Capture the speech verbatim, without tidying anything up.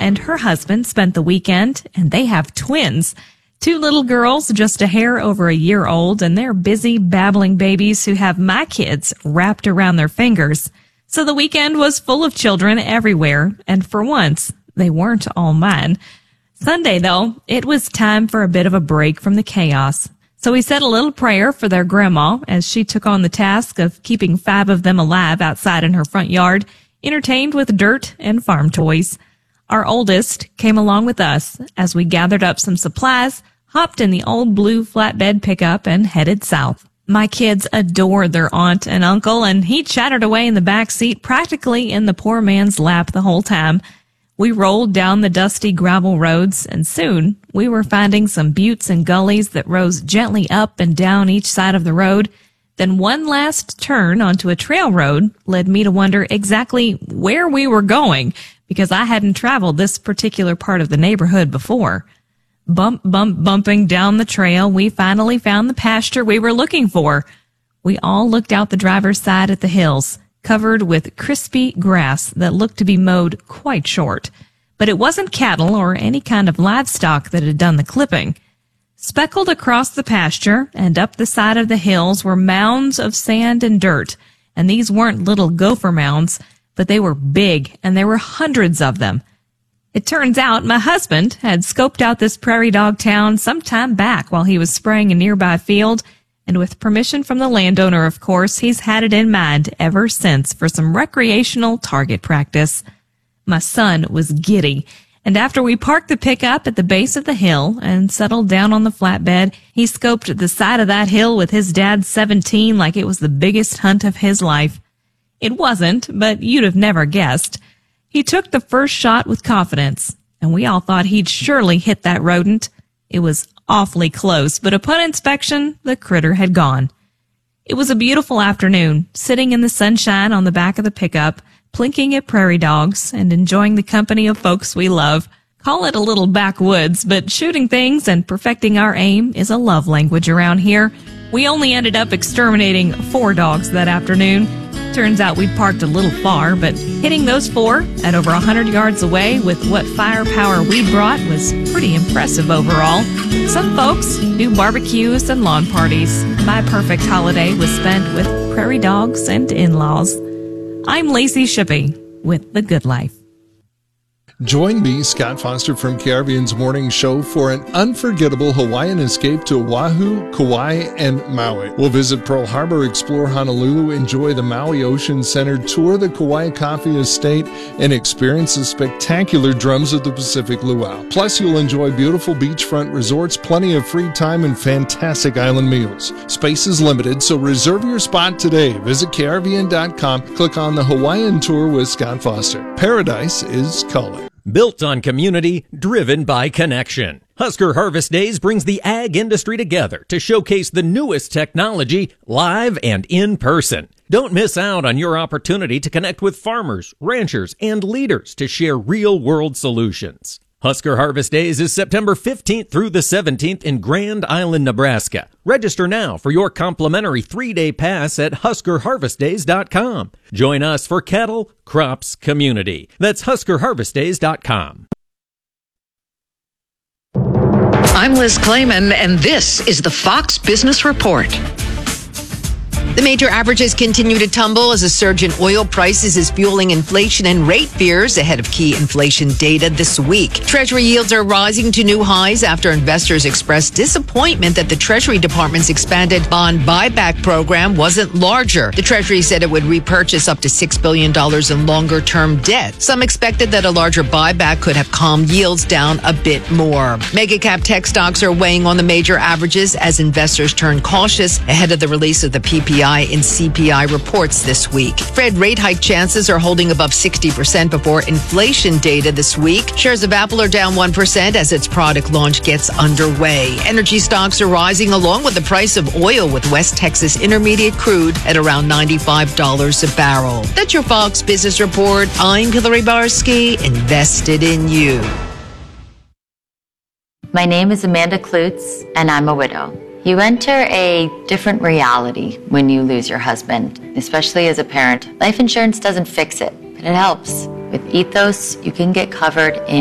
and her husband spent the weekend, and they have twins. Two little girls, just a hair over a year old, and they're busy, babbling babies who have my kids wrapped around their fingers. So the weekend was full of children everywhere, and for once, they weren't all mine. Sunday, though, it was time for a bit of a break from the chaos. So we said a little prayer for their grandma as she took on the task of keeping five of them alive outside in her front yard, entertained with dirt and farm toys. Our oldest came along with us as we gathered up some supplies, hopped in the old blue flatbed pickup, and headed south. My kids adored their aunt and uncle, and he chattered away in the back seat, practically in the poor man's lap the whole time. We rolled down the dusty gravel roads, and soon we were finding some buttes and gullies that rose gently up and down each side of the road. Then one last turn onto a trail road led me to wonder exactly where we were going, because I hadn't traveled this particular part of the neighborhood before. Bump, bump, bumping down the trail, we finally found the pasture we were looking for. We all looked out the driver's side at the hills, covered with crispy grass that looked to be mowed quite short. But it wasn't cattle or any kind of livestock that had done the clipping. Speckled across the pasture and up the side of the hills were mounds of sand and dirt, and these weren't little gopher mounds, but they were big, and there were hundreds of them. It turns out my husband had scoped out this prairie dog town some time back while he was spraying a nearby field, and with permission from the landowner, of course, he's had it in mind ever since for some recreational target practice. My son was giddy, and after we parked the pickup at the base of the hill and settled down on the flatbed, he scoped the side of that hill with his dad's seventeen like it was the biggest hunt of his life. It wasn't, but you'd have never guessed. He took the first shot with confidence, and we all thought he'd surely hit that rodent. It was awfully close, but upon inspection, the critter had gone. It was a beautiful afternoon, sitting in the sunshine on the back of the pickup, plinking at prairie dogs and enjoying the company of folks we love. Call it a little backwoods, but shooting things and perfecting our aim is a love language around here. We only ended up exterminating four dogs that afternoon. Turns out we'd parked a little far, but hitting those four at over one hundred yards away with what firepower we brought was pretty impressive overall. Some folks do barbecues and lawn parties. My perfect holiday was spent with prairie dogs and in-laws. I'm Lacey Shippey with The Good Life. Join me, Scott Foster from K R V N's Morning Show, for an unforgettable Hawaiian escape to Oahu, Kauai, and Maui. We'll visit Pearl Harbor, explore Honolulu, enjoy the Maui Ocean Center, tour the Kauai Coffee Estate, and experience the spectacular Drums of the Pacific Luau. Plus, you'll enjoy beautiful beachfront resorts, plenty of free time, and fantastic island meals. Space is limited, so reserve your spot today. Visit K R V N dot com, click on the Hawaiian Tour with Scott Foster. Paradise is calling. Built on community, driven by connection. Husker Harvest Days brings the ag industry together to showcase the newest technology live and in person. Don't miss out on your opportunity to connect with farmers, ranchers, and leaders to share real-world solutions. Husker Harvest Days is September fifteenth through the seventeenth in Grand Island, Nebraska. Register now for your complimentary three-day pass at husker harvest days dot com. Join us for cattle, crops, community. That's husker harvest days dot com. I'm Liz Clayman, and this is the Fox Business Report. The major averages continue to tumble as a surge in oil prices is fueling inflation and rate fears ahead of key inflation data this week. Treasury yields are rising to new highs after investors expressed disappointment that the Treasury Department's expanded bond buyback program wasn't larger. The Treasury said it would repurchase up to six billion dollars in longer-term debt. Some expected that a larger buyback could have calmed yields down a bit more. Mega-cap tech stocks are weighing on the major averages as investors turn cautious ahead of the release of the P P I and C P I reports this week. Fed rate hike chances are holding above sixty percent before inflation data this week. Shares of Apple are down one percent as its product launch gets underway. Energy stocks are rising along with the price of oil, with West Texas Intermediate crude at around ninety-five dollars a barrel. That's your Fox Business Report. I'm Hillary Barsky, invested in you. My name is Amanda Klutz, and I'm a widow. You enter a different reality when you lose your husband, especially as a parent. Life insurance doesn't fix it, but it helps. With Ethos, you can get covered in